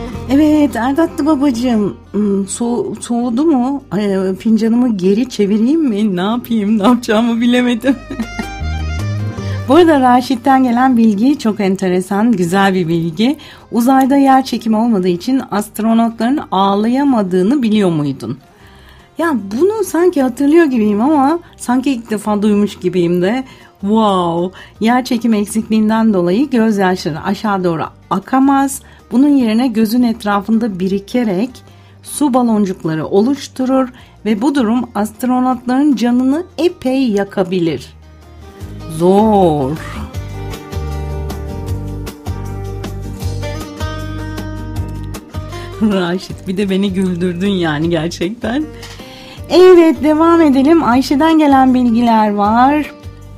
Evet Erdatlı babacığım, soğudu mu? Fincanımı geri çevireyim mi? Ne yapayım? Ne yapacağımı bilemedim. Bu arada Raşit'ten gelen bilgi çok enteresan, güzel bir bilgi. Uzayda yer çekimi olmadığı için astronotların ağlayamadığını biliyor muydun? Ya bunu sanki hatırlıyor gibiyim ama sanki ilk defa duymuş gibiyim de. Wow! Yer çekimi eksikliğinden dolayı gözyaşları aşağı doğru akamaz. Bunun yerine gözün etrafında birikerek su baloncukları oluşturur ve bu durum astronotların canını epey yakabilir. Zor. Raşit, bir de beni güldürdün yani gerçekten. Evet, devam edelim. Ayşe'den gelen bilgiler var.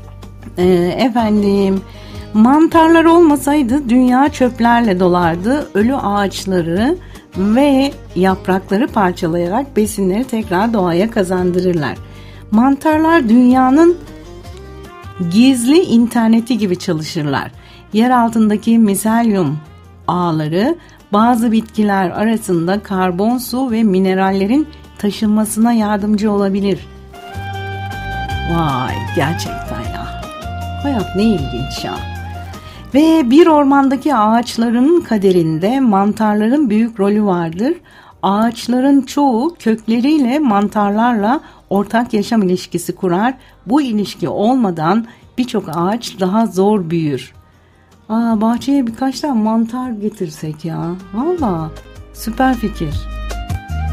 Mantarlar olmasaydı dünya çöplerle dolardı. Ölü ağaçları ve yaprakları parçalayarak besinleri tekrar doğaya kazandırırlar. Mantarlar dünyanın gizli interneti gibi çalışırlar. Yer altındaki miselyum ağları bazı bitkiler arasında karbon, su ve minerallerin taşınmasına yardımcı olabilir. Vay, gerçekten ya. Hayat ne ilginç ya. Ve bir ormandaki ağaçların kaderinde mantarların büyük rolü vardır. Ağaçların çoğu kökleriyle mantarlarla ortak yaşam ilişkisi kurar. Bu ilişki olmadan birçok ağaç daha zor büyür. Bahçeye birkaç tane mantar getirsek ya. Valla süper fikir.